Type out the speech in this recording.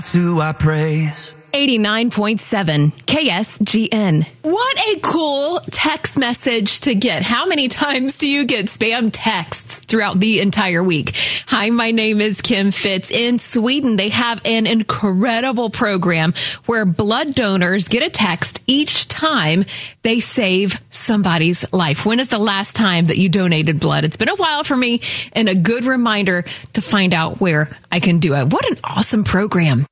who I praise. 89.7 KSGN. What a cool text message to get. How many times do you get spam texts throughout the entire week? Hi, my name is Kim Fitz. In Sweden, they have an incredible program where blood donors get a text each time they save somebody's life. When is the last time that you donated blood? It's been a while for me, and a good reminder to find out where I can do it. What an awesome program.